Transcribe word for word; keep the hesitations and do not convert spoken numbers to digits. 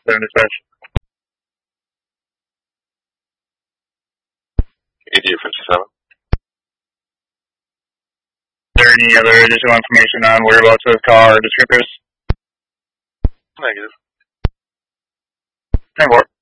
seven dispatch. E D U fifty-seven. Is there any other additional information on whereabouts of the car or descriptors? Negative. ten four.